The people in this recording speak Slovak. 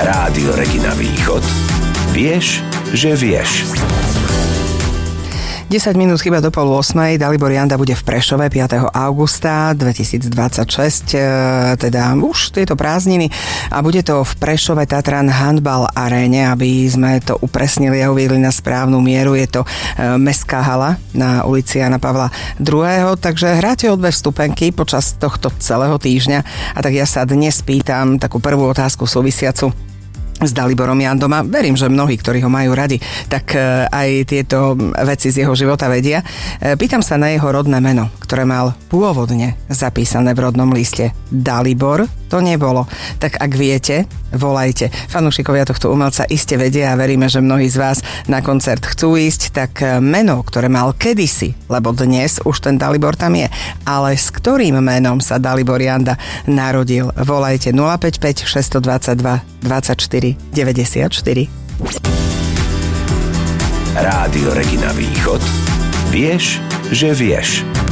Rádio Regina Východ. Vieš, že vieš. 10 minút chyba do 7:30. Dalibor Janda bude v Prešove 5. augusta 2026, teda už tieto prázdniny, a bude to v Prešove Tatran Handball aréne, aby sme to upresnili a uviedli na správnu mieru. Je to mestská hala na ulici Jana Pavla II. Takže hráte o 2 vstupenky počas tohto celého týždňa, a tak ja sa dnes pýtam takú prvú otázku súvisiacu s Daliborom Jandom, a verím, že mnohí, ktorí ho majú radi, tak aj tieto veci z jeho života vedia. Pýtam sa na jeho rodné meno, ktoré mal pôvodne zapísané v rodnom liste. Dalibor to nebolo. Tak ak viete, volajte. Fanúšikovia tohto umelca iste vedia a veríme, že mnohí z vás na koncert chcú ísť. Tak meno, ktoré mal kedysi, lebo dnes už ten Dalibor tam je, ale s ktorým menom sa Dalibor Janda narodil? Volajte 055 622 24 94. Rádio Regina Východ. Vieš, že vieš.